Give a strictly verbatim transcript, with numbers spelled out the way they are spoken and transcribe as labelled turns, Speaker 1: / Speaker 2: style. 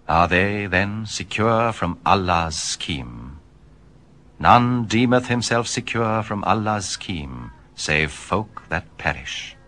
Speaker 1: Are they, then, secure from Allah's scheme? None deemeth himself secure from Allah's scheme, save folk that perish.